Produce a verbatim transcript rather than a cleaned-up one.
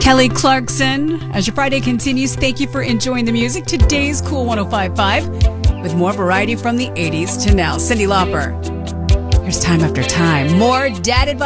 Kelly Clarkson. As your Friday continues, thank you for enjoying the music. Today's Cool one oh five point five with more variety from the eighties to now. Cyndi Lauper. Here's Time After Time. More dad advice.